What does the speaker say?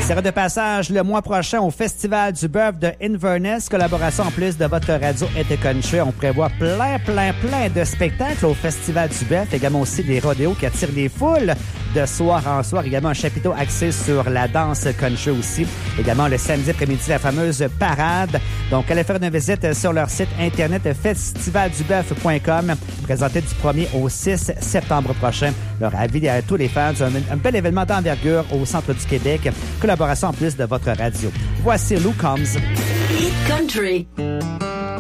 sera de passage le mois prochain au Festival du Bœuf de Inverness. Collaboration en plus de votre radio et de country. On prévoit plein de spectacles au Festival du Bœuf. Également aussi des rodéos qui attirent des foules de soir en soir. Également un chapiteau axé sur la danse country aussi. Également le samedi après-midi, la fameuse parade. Donc, allez faire une visite sur leur site internet festivalduboeuf.com. Présenté du 1er au 6 septembre prochain. Leur avis à tous les fans. Un bel événement d'envergure au centre du Québec. Collaboration en plus de votre radio. Voici Lou Combs. Hit Country.